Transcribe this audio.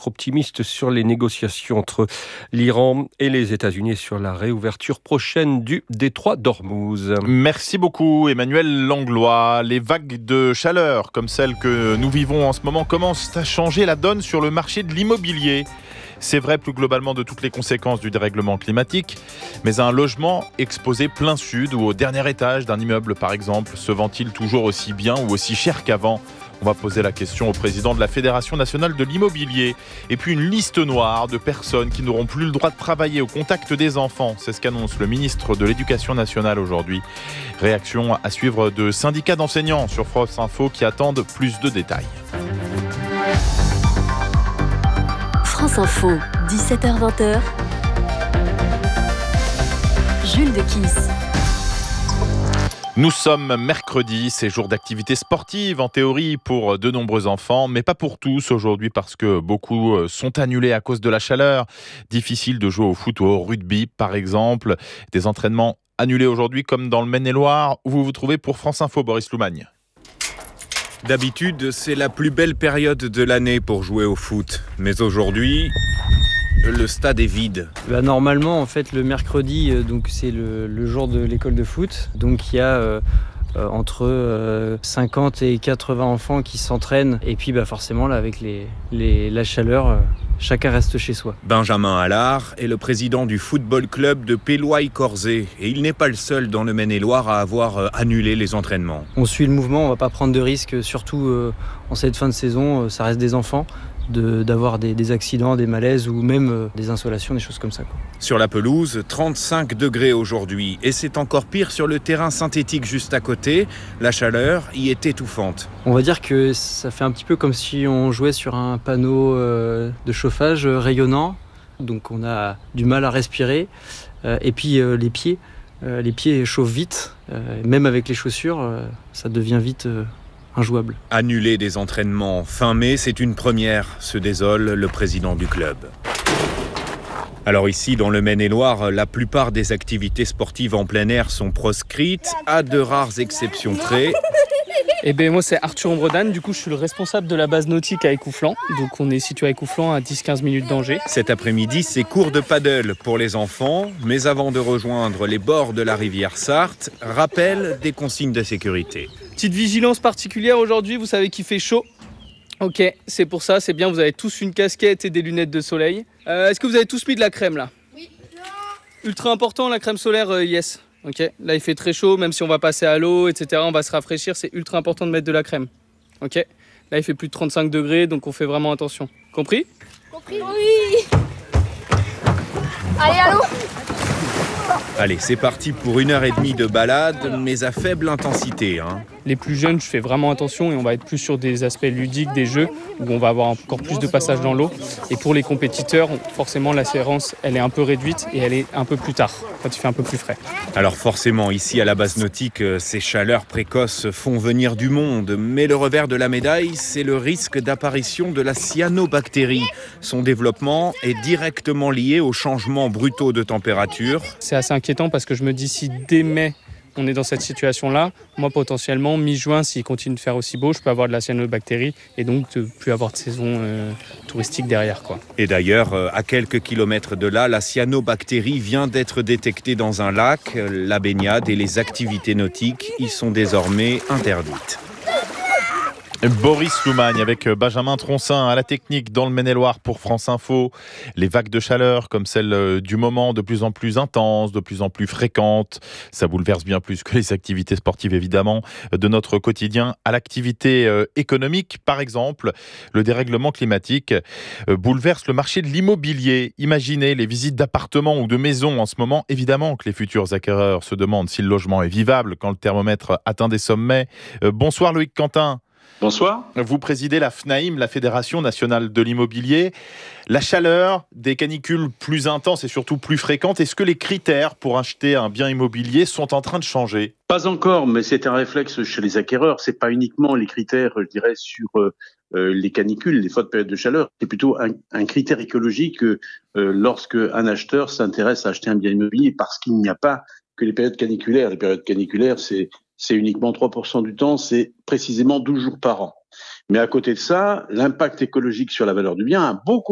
être optimiste sur les négociations entre l'Iran et les États-Unis sur la réouverture prochaine du détroit d'Ormuz. Merci beaucoup Emmanuel Langlois. Les vagues de chaleur comme celles que nous vivons en ce moment commencent à changer la donne sur le marché de l'immobilier. C'est vrai plus globalement de toutes les conséquences du dérèglement climatique, mais un logement exposé plein sud ou au dernier étage d'un immeuble par exemple, se vend-il toujours aussi bien ou aussi cher qu'avant ? On va poser la question au président de la Fédération nationale de l'immobilier. Et puis une liste noire de personnes qui n'auront plus le droit de travailler au contact des enfants. C'est ce qu'annonce le ministre de l'Éducation nationale aujourd'hui. Réaction à suivre de syndicats d'enseignants sur France Info qui attendent plus de détails. France Info, 17h-20h. Jules Dequisse. Nous sommes mercredi, c'est jour d'activité sportive en théorie pour de nombreux enfants, mais pas pour tous aujourd'hui parce que beaucoup sont annulés à cause de la chaleur. Difficile de jouer au foot ou au rugby par exemple. Des entraînements annulés aujourd'hui comme dans le Maine-et-Loire où vous vous trouvez pour France Info, Boris Loumagne. D'habitude, c'est la plus belle période de l'année pour jouer au foot. Mais aujourd'hui, le stade est vide. Normalement, en fait, le mercredi, donc c'est le jour de l'école de foot. Donc il y a entre 50 et 80 enfants qui s'entraînent. Et puis forcément, là, avec la chaleur, chacun reste chez soi. Benjamin Allard est le président du football club de Péloy-Corzé. Et il n'est pas le seul dans le Maine-et-Loire à avoir annulé les entraînements. On suit le mouvement, on ne va pas prendre de risques, surtout en cette fin de saison, ça reste des enfants. D'avoir des accidents, des malaises ou même des insolations, des choses comme ça. Sur la pelouse, 35 degrés aujourd'hui. Et c'est encore pire sur le terrain synthétique juste à côté. La chaleur y est étouffante. On va dire que ça fait un petit peu comme si on jouait sur un panneau de chauffage rayonnant. Donc on a du mal à respirer. Et puis les pieds chauffent vite. Même avec les chaussures, ça devient vite injouable. Annuler des entraînements fin mai, c'est une première, se désole le président du club. Alors ici, dans le Maine-et-Loire, la plupart des activités sportives en plein air sont proscrites, à de rares exceptions près. Moi c'est Arthur Ombredan, du coup je suis le responsable de la base nautique à Écouflant. Donc on est situé à Écouflant à 10-15 minutes d'Angers. Cet après-midi, c'est cours de paddle pour les enfants, mais avant de rejoindre les bords de la rivière Sarthe, rappel des consignes de sécurité. Petite vigilance particulière aujourd'hui, vous savez qu'il fait chaud. Ok, c'est pour ça, c'est bien, vous avez tous une casquette et des lunettes de soleil. Est-ce que vous avez tous mis de la crème là ? Oui. Ultra important la crème solaire, yes. Ok, là il fait très chaud, même si on va passer à l'eau, etc., on va se rafraîchir, c'est ultra important de mettre de la crème. Ok, là il fait plus de 35 degrés, donc on fait vraiment attention. Compris ? Compris ? Oui. Allez, à l'eau. Allez, c'est parti pour 1h30 de balade, mais à faible intensité. Les plus jeunes, je fais vraiment attention et on va être plus sur des aspects ludiques des jeux où on va avoir encore plus de passages dans l'eau. Et pour les compétiteurs, forcément, la séance, elle est un peu réduite et elle est un peu plus tard, quand il fait un peu plus frais. Alors forcément, ici à la base nautique, ces chaleurs précoces font venir du monde. Mais le revers de la médaille, c'est le risque d'apparition de la cyanobactérie. Son développement est directement lié aux changements brutaux de température. C'est assez inquiétant parce que je me dis si dès mai, on est dans cette situation-là, moi potentiellement, mi-juin, s'il continue de faire aussi beau, je peux avoir de la cyanobactérie et donc ne plus avoir de saison touristique derrière. Et d'ailleurs, à quelques kilomètres de là, la cyanobactérie vient d'être détectée dans un lac. La baignade et les activités nautiques y sont désormais interdites. Boris Loumagne avec Benjamin Troncin à la technique dans le Maine-et-Loire pour France Info. Les vagues de chaleur comme celle du moment, de plus en plus intenses, de plus en plus fréquentes, ça bouleverse bien plus que les activités sportives évidemment, de notre quotidien à l'activité économique. Par exemple, le dérèglement climatique bouleverse le marché de l'immobilier. Imaginez les visites d'appartements ou de maisons en ce moment. Évidemment que les futurs acquéreurs se demandent si le logement est vivable quand le thermomètre atteint des sommets. Bonsoir Loïc Quentin. Bonsoir. Vous présidez la FNAIM, la Fédération nationale de l'immobilier. La chaleur, des canicules plus intenses et surtout plus fréquentes, est-ce que les critères pour acheter un bien immobilier sont en train de changer ? Pas encore, mais c'est un réflexe chez les acquéreurs. C'est pas uniquement les critères, je dirais, sur les canicules, les fortes périodes de chaleur. C'est plutôt un critère écologique lorsque un acheteur s'intéresse à acheter un bien immobilier parce qu'il n'y a pas que les périodes caniculaires. Les périodes caniculaires, c'est uniquement 3% du temps, c'est précisément 12 jours par an. Mais à côté de ça, l'impact écologique sur la valeur du bien a beaucoup